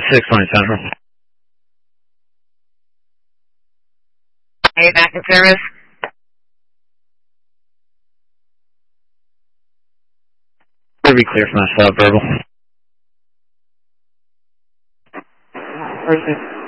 620 Central. Hey, back in service. We'll be clear from that verbal.